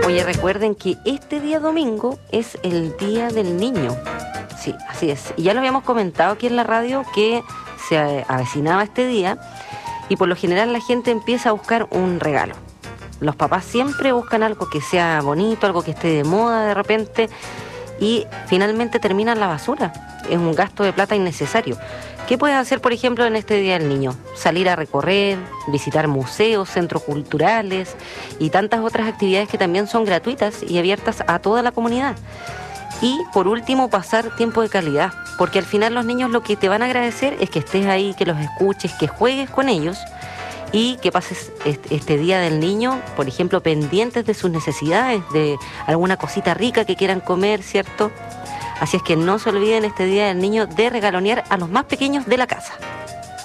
Oye, recuerden que este día domingo es el Día del Niño. Sí, así es. Y ya lo habíamos comentado aquí en la radio que se avecinaba este día y por lo general la gente empieza a buscar un regalo. Los papás siempre buscan algo que sea bonito, algo que esté de moda de repente y finalmente termina en la basura. Es un gasto de plata innecesario. ¿Qué puedes hacer, por ejemplo, en este Día del Niño? Salir a recorrer, visitar museos, centros culturales y tantas otras actividades que también son gratuitas y abiertas a toda la comunidad. Y, por último, pasar tiempo de calidad, porque al final los niños lo que te van a agradecer es que estés ahí, que los escuches, que juegues con ellos y que pases este Día del Niño, por ejemplo, pendientes de sus necesidades, de alguna cosita rica que quieran comer, ¿cierto? Así es que no se olviden este Día del Niño de regalonear a los más pequeños de la casa.